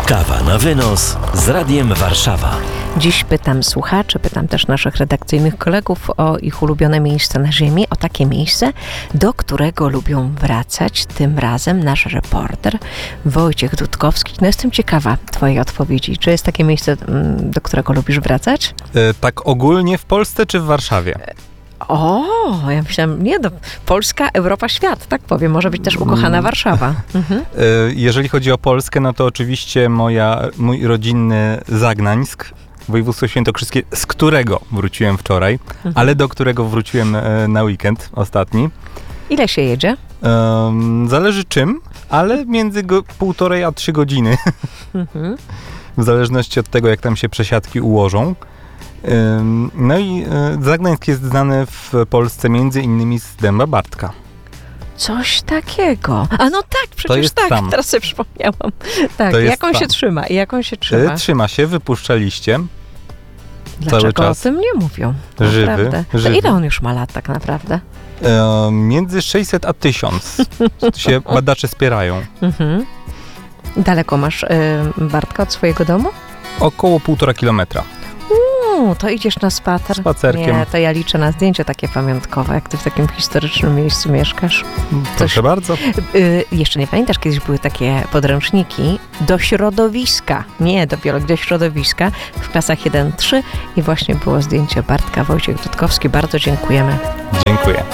Kawa na wynos z Radiem Warszawa. Dziś pytam słuchaczy, pytam też naszych redakcyjnych kolegów o ich ulubione miejsce na ziemi, o takie miejsce, do którego lubią wracać. Tym razem nasz reporter Wojciech Dudkowski. No jestem ciekawa twojej odpowiedzi. Czy jest takie miejsce, do którego lubisz wracać? Tak ogólnie w Polsce czy w Warszawie? O, ja myślałam, Polska, Europa, świat, tak powiem. Może być też ukochana Warszawa. Jeżeli chodzi o Polskę, no to oczywiście mój rodzinny Zagnańsk, województwo świętokrzyskie, z którego wróciłem wczoraj, ale do którego wróciłem na weekend ostatni. Ile się jedzie? Zależy czym, ale między 1,5 a 3 godziny. W zależności od tego, jak tam się przesiadki ułożą. No i Zagnańsk jest znany w Polsce między innymi z dęba Bartka. Coś takiego. A no tak, przecież tak, tam. Teraz sobie przypomniałam. Tak, jak on się trzyma? Trzyma się, wypuszcza liście. Dlaczego cały czas. o tym nie mówią? Żywy. To ile on już ma lat tak naprawdę? Między 600 a 1000 się badacze spierają. Daleko masz Bartka od swojego domu? Około 1,5 kilometra. To idziesz na spacer? Spacerkiem. Nie, to ja liczę na zdjęcie takie pamiątkowe, jak ty w takim historycznym miejscu mieszkasz. Proszę bardzo. Jeszcze nie pamiętasz, kiedyś były takie podręczniki do środowiska, nie do biologii, do środowiska w klasach 1-3 i właśnie było zdjęcie Bartka. Wojciech Dudkowski, bardzo dziękujemy. Dziękuję.